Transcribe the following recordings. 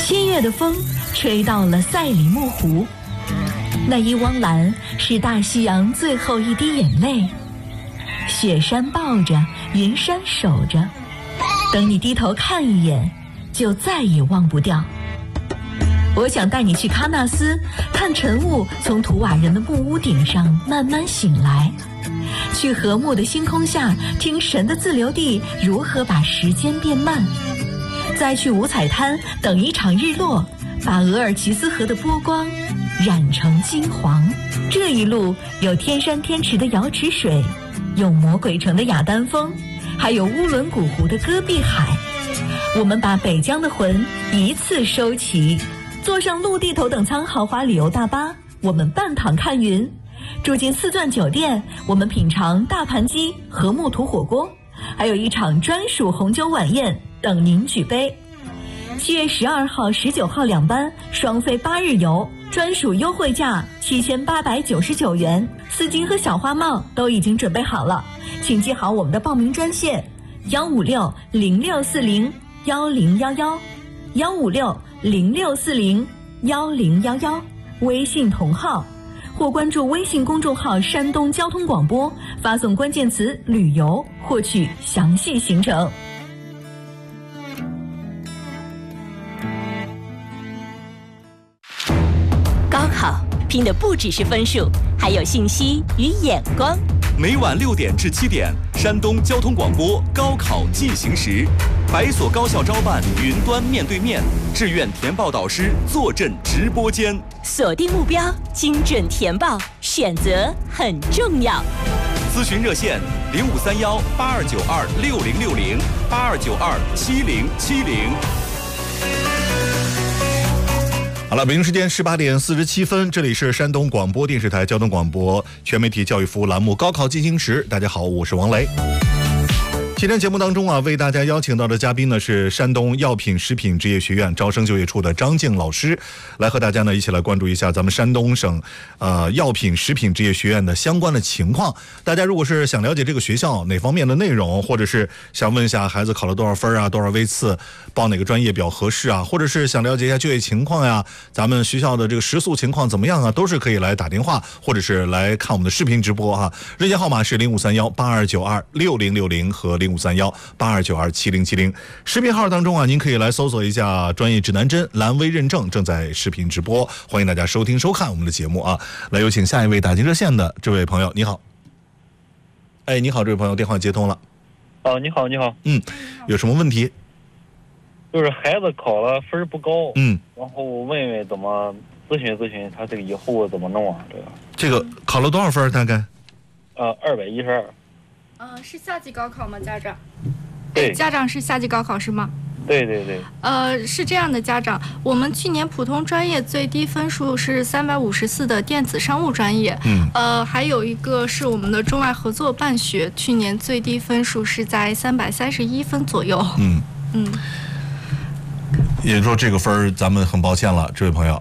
7月的风吹到了赛里木湖，那一汪蓝是大西洋最后一滴眼泪。雪山抱着，云山守着，等你低头看一眼，就再也忘不掉。我想带你去喀纳斯，看晨雾从图瓦人的木屋顶上慢慢醒来，去和睦的星空下听神的自留地如何把时间变慢，再去五彩滩等一场日落，把额尔齐斯河的波光染成金黄。这一路有天山天池的瑶池水，有魔鬼城的雅丹峰，还有乌伦古湖的戈壁海。我们把北疆的魂一次收齐，坐上陆地头等舱豪华旅游大巴，我们半躺看云；住进4钻酒店，我们品尝大盘鸡和木土火锅，还有一场专属红酒晚宴等您举杯。7月12号、19号2班双飞8日游，专属优惠价7899元，丝巾和小花帽都已经准备好了，请记好我们的报名专线156-0640-111，156-0640-1011，微信同号，或关注微信公众号山东交通广播，发送关键词旅游获取详细行程。 高考拼的不只是分数，还有信息与眼光。 每晚6点至7点，山东交通广播高考进行时，百所高校招办云端面对面，志愿填报导师坐镇直播间， 锁定目标，精准填报，选择很重要。 咨询热线0531-8292-6060，8292-7070。好了，北京时间18点47分，这里是山东广播电视台交通广播全媒体教育服务栏目《高考进行时》。大家好，我是王雷。今天节目当中为大家邀请到的嘉宾呢是山东药品食品职业学院招生就业处的张静老师，来和大家呢一起来关注一下咱们山东省药品食品职业学院的相关的情况。大家如果是想了解这个学校哪方面的内容，或者是想问一下孩子考了多少分啊，多少位次，报哪个专业比较合适啊，或者是想了解一下就业情况呀，咱们学校的这个食宿情况怎么样啊，都是可以来打电话或者是来看我们的视频直播哈。热线号码是0531-8292-6060和0531-8292-7070。视频号当中您可以来搜索一下专业指南针蓝微认证，正在视频直播，欢迎大家收听收看我们的节目啊。来有请下一位打进热线的这位朋友，你好。哎，你好，这位朋友，电话接通了。 你好，你好。 有什么问题？ 就是孩子考了分不高， 然后问问怎么咨询他这个以后怎么弄啊？ 这个考了多少分大概 ？212。 是夏季高考吗？家长？ 对， 家长是夏季高考是吗？ 对对对。 是这样的，家长，我们去年普通专业最低分数是354的电子商务专业，还有一个是我们的中外合作办学，去年最低分数是在331分左右。 也就是说这个分咱们很抱歉了，这位朋友。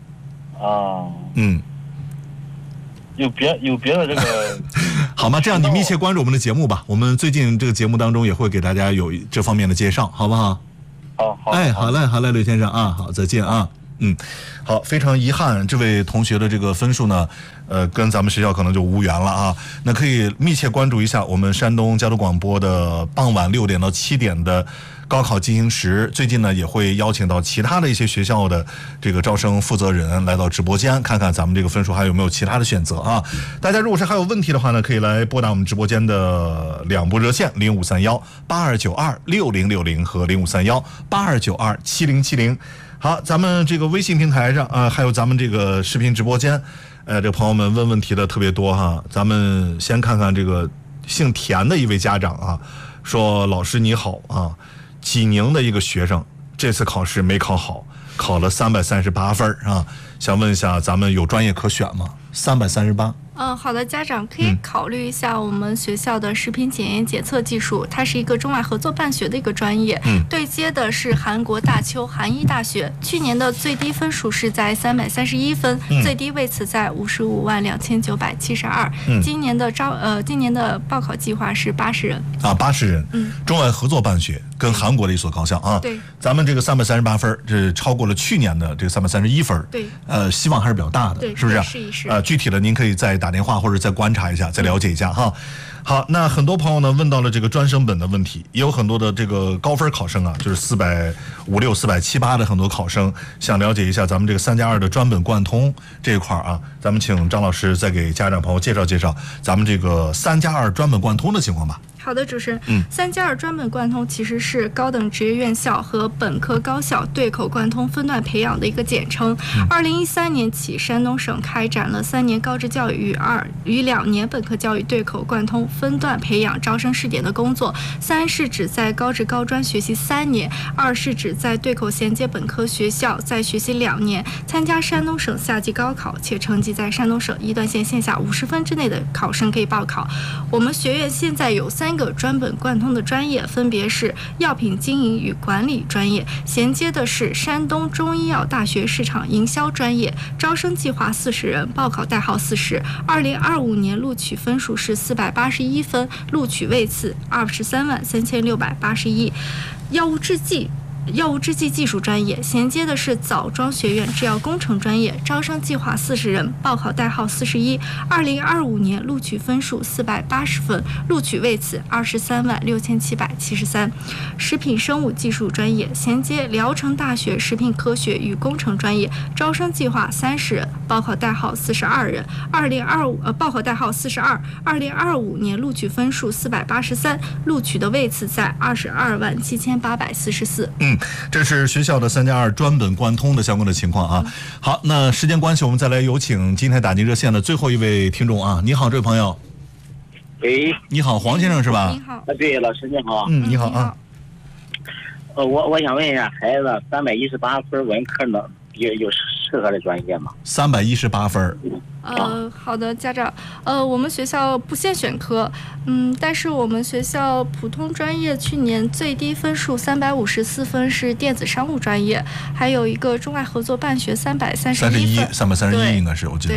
有别的这个好吗？这样你密切关注我们的节目吧，我们最近这个节目当中也会给大家有这方面的介绍，好不好？ 好。 好嘞，刘先生啊，好，再见啊。好，非常遗憾，这位同学的这个分数呢，跟咱们学校可能就无缘了啊。那可以密切关注一下我们山东交通广播的傍晚6点到7点的高考进行时，最近呢也会邀请到其他的一些学校的这个招生负责人来到直播间，看看咱们这个分数还有没有其他的选择啊。大家如果是还有问题的话呢，可以来拨打我们直播间的2部热线0531-8292-6060和0531-8292-7070。好，咱们这个微信平台上还有咱们这个视频直播间，这个朋友们问问题的特别多哈。咱们先看看这个姓田的一位家长啊，说老师你好啊，济宁的一个学生这次考试没考好，考了338分啊，想问一下咱们有专业可选吗？338。 好的，家长可以考虑一下我们学校的食品检验检测技术，它是一个中外合作办学的一个专业，对接的是韩国大邱韩医大学，去年的最低分数是在331分，最低位次在552972，今年的报考计划是80人 80人，中外合作办学。 跟韩国的一所高校啊。 对， 咱们这个338分，这超过了去年的这个331分。 对， 希望还是比较大的， 对， 是不是？ 试一试。 具体的您可以再打电话或者再观察一下，再了解一下哈。好，那很多朋友呢问到了这个专升本的问题，也有很多的这个高分考生啊，就是456、478的很多考生想了解一下咱们这个3+2的专本贯通这一块啊。咱们请张老师再给家长朋友介绍介绍咱们这个3+2专本贯通的情况吧。 好的，主持人，3+2专本贯通其实是高等职业院校和本科高校对口贯通分段培养的一个简称。2013年起，山东省开展了3年高职教育与2年本科教育对口贯通分段培养招生试点的工作。3是指在高职高专学习3年，2是指在对口衔接本科学校再学习2年，参加山东省夏季高考，且成绩在山东省一段线线下50分之内的考生可以报考。我们学院现在有3个专本贯通的专业，分别是药品经营与管理专业，衔接的是山东中医药大学市场营销专业，招生计划40人，报考代号40。2025年录取分数是481分，录取位次233681。药物制剂技术专业衔接的是枣庄学院制药工程专业，招生计划40人，报考代号41。2025年录取分数480分，录取位次236773。食品生物技术专业衔接聊城大学食品科学与工程专业，招生计划30人，报考代号42人。报考代号42。2025年录取分数483，录取的位次在227844。 这是学校的3+2专本贯通的相关的情况啊。好，那时间关系，我们再来有请今天打进热线的最后一位听众啊。你好，这位朋友。 喂， 你好，黄先生是吧？ 你好。 对，老师你好。 你好啊。 我想问一下，孩子318分文科呢，有适合的专业吗 ？318分。 好的，家长，我们学校不限选科，但是我们学校普通专业去年最低分数354分是电子商务专业，还有一个中外合作办学331分 ，331应该是我记得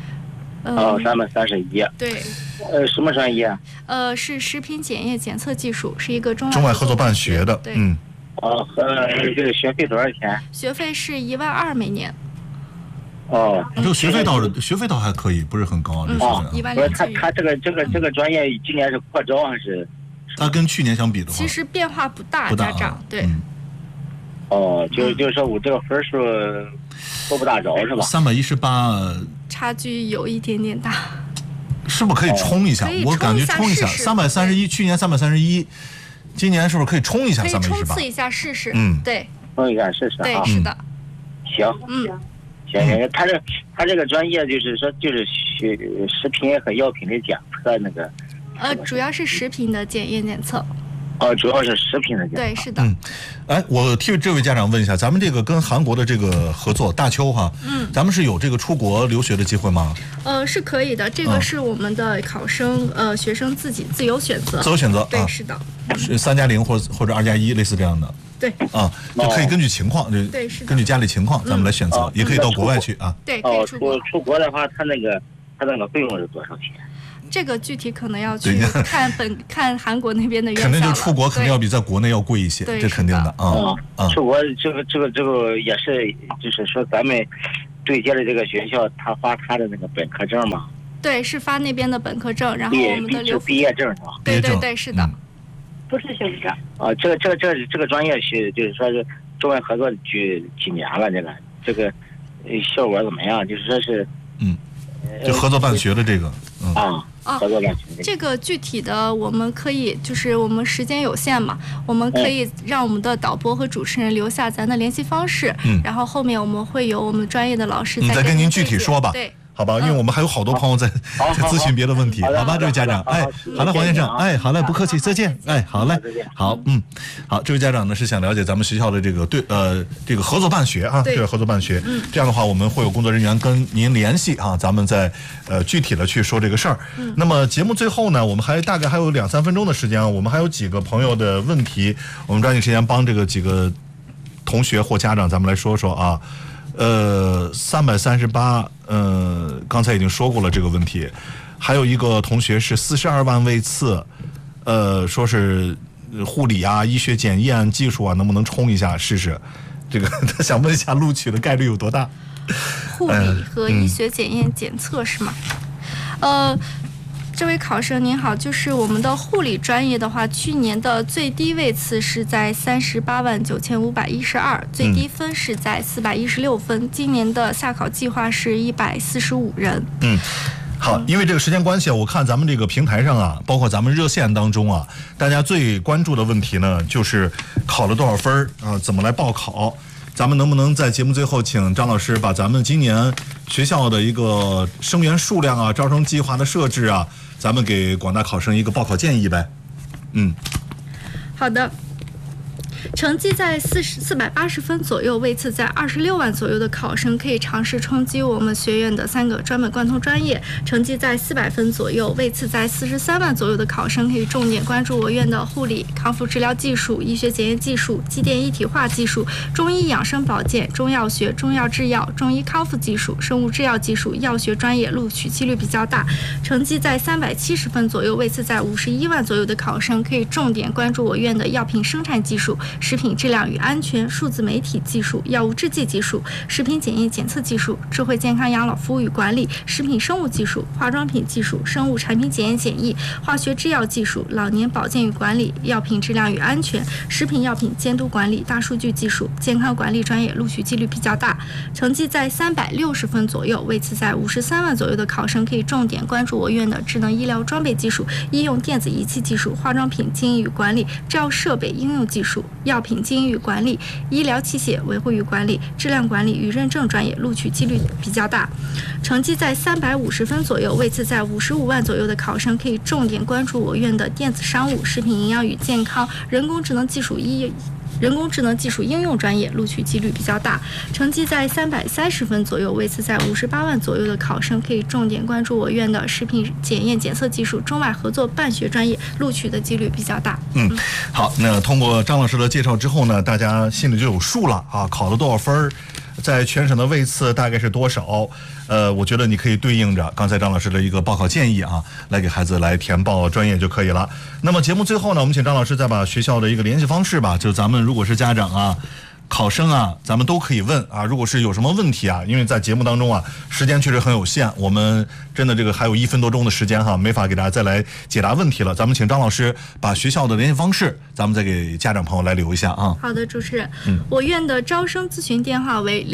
，331。对。什么专业？ 是食品检验检测技术，是一个中外合作办学的。 对。 这个学费多少钱？ 学费是12000每年。 这个学费倒还可以，不是很高啊。 他这个专业今年是扩招还是？ 他跟去年相比的话， 其实变化不大，家长对。 就是说我这个分数够不大着是吧 ？318， 差距有一点点大。 是不是可以冲一下？我感觉冲一下，331，去年331，今年是不是可以冲一下318？可以冲刺一下试试。对。 冲一下试试啊。 对，是的。 行。行，他这个专业就是说就是食品和药品的检测那个。 主要是食品的检验检测。 主要是食品的检测。 对，是的。 我替这位家长问一下，咱们这个跟韩国的这个合作大邱哈，咱们是有这个出国留学的机会吗？ 是可以的，这个是我们的考生学生自己自由选择。 自由选择。 对，是的。 是3+0或者2+1类似这样的。 对就可以根据情况， 对，是根据家里情况，咱们来选择，也可以到国外去啊。 对，可以出国。 出国的话，他那个费用是多少钱？ 这个具体可能要去看韩国那边的院校。 肯定就出国肯定要比在国内要贵一些，这肯定的啊。 出国这个也是，就是说咱们对接的这个学校，他发他的那个本科证嘛。对， 是发那边的本科证，然后我们的毕业证是吧？ 对，是的。 不是学士证这个专业是就是说是中外合作几年了，这个效果怎么样？就是说是就合作办学的这个合作办学这个具体的我们可以就是我们时间有限嘛，我们可以让我们的导播和主持人留下咱的联系方式，然后后面我们会有我们专业的老师再跟您具体说吧。 对。 好吧，因为我们还有好多朋友在咨询别的问题，好吧，这位家长，好了，黄先生，好嘞，不客气，再见，好嘞，好，好，这位家长呢是想了解咱们学校的这个这个合作办学啊，这个合作办学，这样的话我们会有工作人员跟您联系啊，咱们再具体的去说这个事儿。那么节目最后呢，我们大概还有2-3分钟的时间啊，我们还有几个朋友的问题，我们抓紧时间帮这个几个同学或家长咱们来说说啊。338，刚才已经说过了这个问题，还有一个同学是42万位次，说是护理啊、医学检验技术啊，能不能冲一下试试？这个他想问一下录取的概率有多大？ 护理和医学检验检测是吗？这位考生您好，就是我们的护理专业的话，去年的最低位次是在389512，最低分是在416分。今年的下考计划是145人。 好，因为这个时间关系啊，我看咱们这个平台上啊，包括咱们热线当中啊，大家最关注的问题呢，就是考了多少分啊，怎么来报考？咱们能不能在节目最后，请张老师把咱们今年学校的一个生源数量啊、招生计划的设置啊，咱们给广大考生一个报考建议呗？ 好的。成绩在480分左右，位次在26万左右的考生可以尝试冲击我们学院的3个专门贯通专业；成绩在400分左右，位次在43万左右的考生可以重点关注我院的护理、康复治疗技术、医学检验技术、机电一体化技术、中医养生保健、中药学、中药制药、中医康复技术、生物制药技术、药学专业录取几率比较大；成绩在370分左右，位次在51万左右的考生可以重点关注我院的药品生产技术、食品质量与安全、数字媒体技术、药物制剂技术、食品检验检测技术、智慧健康养老服务与管理、食品生物技术、化妆品技术、生物产品检验检疫、化学制药技术、老年保健与管理、药品质量与安全、食品药品监督管理、大数据技术、健康管理专业录取几率比较大。成绩在360分左右，位次在53万左右的考生可以重点关注我院的智能医疗装备技术、医用电子仪器技术、化妆品经营与管理、制药设备应用技术、药品经营与管理、医疗器械维护与管理、质量管理与认证专业录取几率比较大。成绩在350分左右，位次在55万左右的考生可以重点关注我院的电子商务、食品营养与健康、人工智能技术应用专业录取几率比较大。成绩在330分左右，位次在58万左右的考生可以重点关注我院的食品检验检测技术中外合作办学专业，录取的几率比较大。 好，那通过张老师的介绍之后呢，大家心里就有数了啊，考了多少分，在全省的位次大概是多少？我觉得你可以对应着刚才张老师的一个报考建议啊，来给孩子来填报专业就可以了。那么节目最后呢，我们请张老师再把学校的一个联系方式吧，就咱们如果是家长啊、考生啊，咱们都可以问啊。如果是有什么问题啊，因为在节目当中啊，时间确实很有限，我们真的这个还有1分多钟的时间哈，没法给大家再来解答问题了。咱们请张老师把学校的联系方式，咱们再给家长朋友来留一下啊。 好的，主持人，我院的招生咨询电话为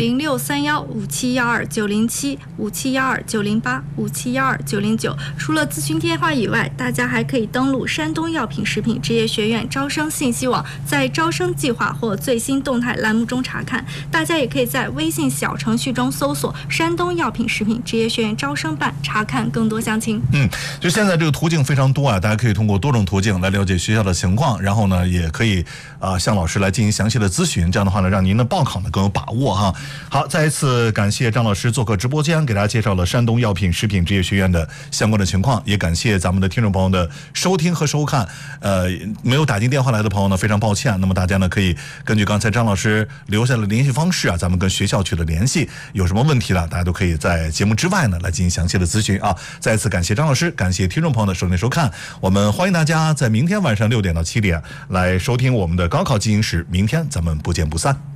063157129075712908、5712909。除了咨询电话以外，大家还可以登录山东药品食品职业学院招生信息网，在招生计划或最新动态栏目中查看。大家也可以在微信小程序中搜索山东药品食品职业学院招生办，查看更多详情。 就现在这个途径非常多啊，大家可以通过多种途径来了解学校的情况，然后呢，也可以向老师来进行详细的咨询，这样的话呢，让您的报考呢更有把握哈。好，再一次感谢张老师做客直播间，给大家介绍了山东药品食品职业学院的相关的情况，也感谢咱们的听众朋友的收听和收看。没有打进电话来的朋友呢，非常抱歉。那么大家呢，可以根据刚才张老师留下的联系方式啊，咱们跟学校取得联系，有什么问题了，大家都可以在节目之外呢来进行详细的咨询啊。再次感谢张老师，感谢听众朋友的收听收看，我们欢迎大家在明天晚上6点到7点来收听我们的高考进行时，明天咱们不见不散。